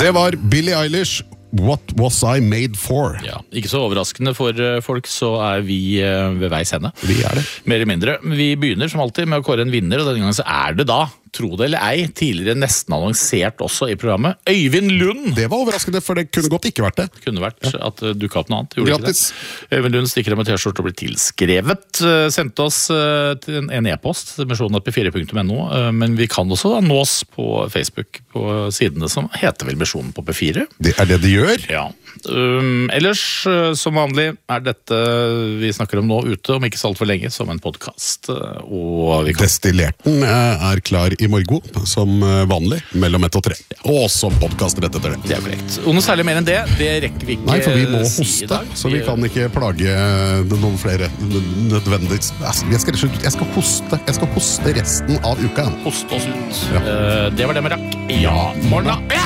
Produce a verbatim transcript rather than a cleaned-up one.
Det var Billie Eilish, What Was I Made For? Ja, ikke så overraskende for folk, så er vi ved veis ende. Vi er det. Mer eller mindre. Vi begynner som alltid med å kåre en vinner, og denne gangen så er det da, tro det eller ei, tidligere nesten annonsert også i programmet, Øyvind Lund! Det var overraskende, for det kunne godt ikke vært det. Kunne vært ja. At du dukket opp noe annet. Grattis! Øyvind Lund stikker med T-skjort og blir tilskrevet. Sendte oss en e-post, misjonen at p fire punktum no, men vi kan også da nås på Facebook, på sidene som heter vel Misjonen på P fire. Det er det de gjør? Ja. Um, ellers, som vanlig, er dette vi snakker om nå ute, om ikke så alt for lenge, som en podcast. Og vi kan... Destillerten er klar i morgen, som vanlig, mellom ett og tre. Og som podcast rett etter det. Det er korrekt. Og noe særlig mer enn det, det rekker vi ikke. Nei, for vi må si hoste, så vi kan ikke plage noen flere nødvendig. Jeg skal, jeg skal hoste, jeg skal hoste resten av uka. Hoste oss ut. Ja. Uh, det var det med rakk. Ja, morgen da.